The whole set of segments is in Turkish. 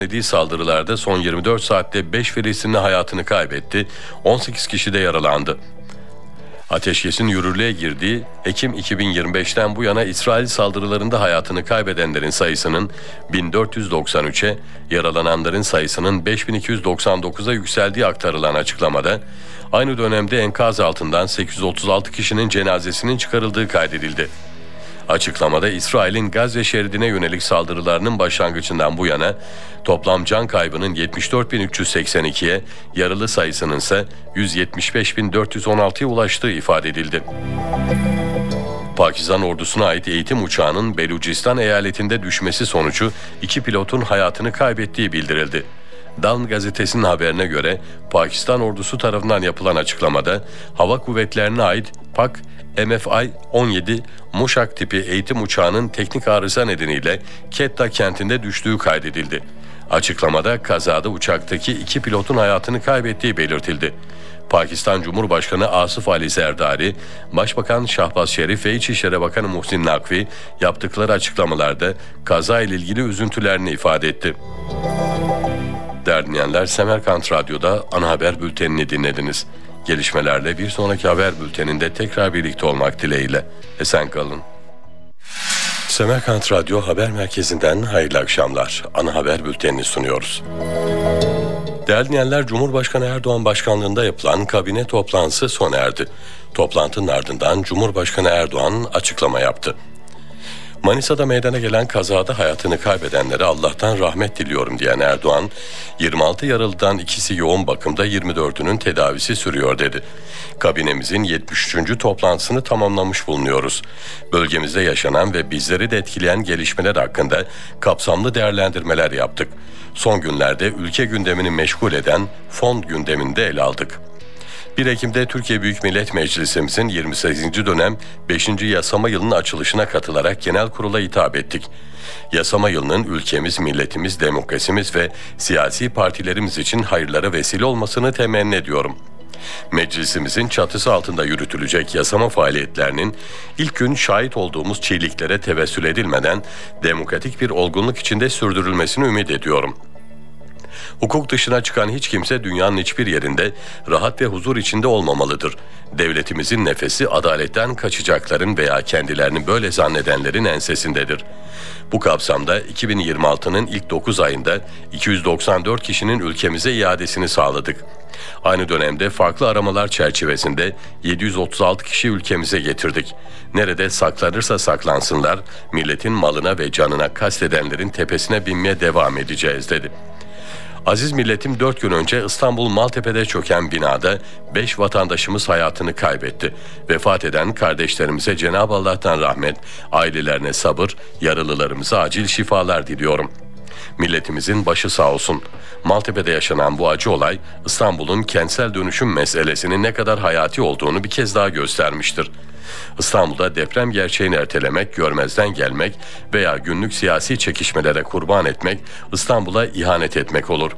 düzenlediği saldırılarda son 24 saatte 5 Filistinli hayatını kaybetti, 18 kişi de yaralandı. Ateşkesin yürürlüğe girdiği Ekim 2025'ten bu yana İsrail saldırılarında hayatını kaybedenlerin sayısının 1493'e, yaralananların sayısının 5299'a yükseldiği aktarılan açıklamada, aynı dönemde enkaz altından 836 kişinin cenazesinin çıkarıldığı kaydedildi. Açıklamada İsrail'in Gazze şeridine yönelik saldırılarının başlangıcından bu yana toplam can kaybının 74.382'ye, yaralı sayısının ise 175.416'ya ulaştığı ifade edildi. Pakistan ordusuna ait eğitim uçağının Belucistan eyaletinde düşmesi sonucu 2 pilotun hayatını kaybettiği bildirildi. Dawn gazetesinin haberine göre Pakistan ordusu tarafından yapılan açıklamada hava kuvvetlerine ait PAK MFI-17 Muşak tipi eğitim uçağının teknik arıza nedeniyle Quetta kentinde düştüğü kaydedildi. Açıklamada kazada uçaktaki 2 pilotun hayatını kaybettiği belirtildi. Pakistan Cumhurbaşkanı Asif Ali Zerdari, Başbakan Şahbaz Şerif ve İçişleri Bakanı Muhsin Nakvi yaptıkları açıklamalarda kaza ile ilgili üzüntülerini ifade etti. Değerli dinleyenler, Semerkant Radyo'da ana haber bültenini dinlediniz. Gelişmelerle bir sonraki haber bülteninde tekrar birlikte olmak dileğiyle. Esen kalın. Semerkant Radyo Haber Merkezi'nden hayırlı akşamlar. Ana haber bültenini sunuyoruz. Değerli dinleyenler, Cumhurbaşkanı Erdoğan başkanlığında yapılan kabine toplantısı sona erdi. Toplantının ardından Cumhurbaşkanı Erdoğan açıklama yaptı. Manisa'da meydana gelen kazada hayatını kaybedenlere Allah'tan rahmet diliyorum diyen Erdoğan, 26 yaralıdan ikisi yoğun bakımda, 24'ünün tedavisi sürüyor dedi. Kabinemizin 73. toplantısını tamamlamış bulunuyoruz. Bölgemizde yaşanan ve bizleri de etkileyen gelişmeler hakkında kapsamlı değerlendirmeler yaptık. Son günlerde ülke gündemini meşgul eden fon gündemini de ele aldık. 1 Ekim'de Türkiye Büyük Millet Meclisimizin 28. dönem 5. yasama yılının açılışına katılarak genel kurula hitap ettik. Yasama yılının ülkemiz, milletimiz, demokrasimiz ve siyasi partilerimiz için hayırlara vesile olmasını temenni ediyorum. Meclisimizin çatısı altında yürütülecek yasama faaliyetlerinin ilk gün şahit olduğumuz çiğliklere tevessül edilmeden demokratik bir olgunluk içinde sürdürülmesini ümit ediyorum. Hukuk dışına çıkan hiç kimse dünyanın hiçbir yerinde rahat ve huzur içinde olmamalıdır. Devletimizin nefesi adaletten kaçacakların veya kendilerini böyle zannedenlerin ensesindedir. Bu kapsamda 2026'nın ilk 9 ayında 294 kişinin ülkemize iadesini sağladık. Aynı dönemde farklı aramalar çerçevesinde 736 kişi ülkemize getirdik. Nerede saklanırsa saklansınlar, milletin malına ve canına kastedenlerin tepesine binmeye devam edeceğiz dedi. Aziz milletim, 4 gün önce İstanbul Maltepe'de çöken binada 5 vatandaşımız hayatını kaybetti. Vefat eden kardeşlerimize Cenab-ı Allah'tan rahmet, ailelerine sabır, yaralılarımıza acil şifalar diliyorum. Milletimizin başı sağ olsun. Maltepe'de yaşanan bu acı olay İstanbul'un kentsel dönüşüm meselesinin ne kadar hayati olduğunu bir kez daha göstermiştir. İstanbul'da deprem gerçeğini ertelemek, görmezden gelmek veya günlük siyasi çekişmelere kurban etmek İstanbul'a ihanet etmek olur.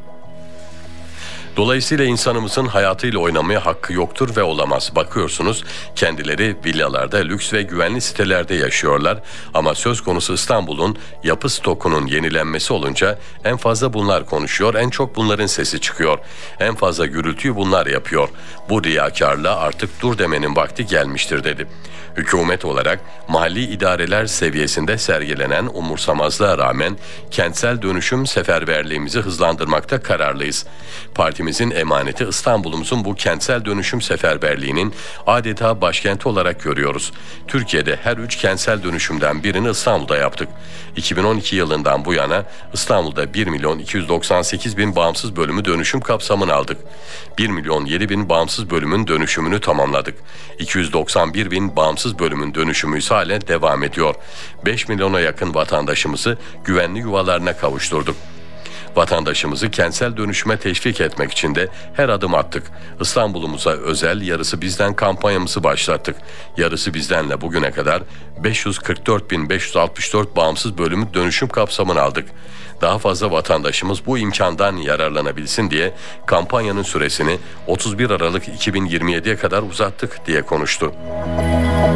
Dolayısıyla insanımızın hayatıyla oynamaya hakkı yoktur ve olamaz. Bakıyorsunuz, kendileri villalarda, lüks ve güvenli sitelerde yaşıyorlar ama söz konusu İstanbul'un yapı stokunun yenilenmesi olunca en fazla bunlar konuşuyor, en çok bunların sesi çıkıyor. En fazla gürültüyü bunlar yapıyor. Bu riyakarlığa artık dur demenin vakti gelmiştir dedi. Hükümet olarak mahalli idareler seviyesinde sergilenen umursamazlığa rağmen kentsel dönüşüm seferberliğimizi hızlandırmakta kararlıyız. Partimizin emaneti İstanbul'umuzun bu kentsel dönüşüm seferberliğinin adeta başkenti olarak görüyoruz. Türkiye'de her 3 kentsel dönüşümden birini İstanbul'da yaptık. 2012 yılından bu yana İstanbul'da 1.298.000 bağımsız bölümü dönüşüm kapsamına aldık. 1.007.000 bağımsız bölümün dönüşümünü tamamladık. 291.000 bağımsız bölümün dönüşümü ise halen devam ediyor. 5 milyona yakın vatandaşımızı güvenli yuvalarına kavuşturduk. Vatandaşımızı kentsel dönüşüme teşvik etmek için de her adım attık. İstanbul'umuza özel Yarısı Bizden kampanyamızı başlattık. Yarısı Bizden'le bugüne kadar 544.564 bağımsız bölümü dönüşüm kapsamına aldık. Daha fazla vatandaşımız bu imkandan yararlanabilsin diye kampanyanın süresini 31 Aralık 2027'ye kadar uzattık diye konuştu.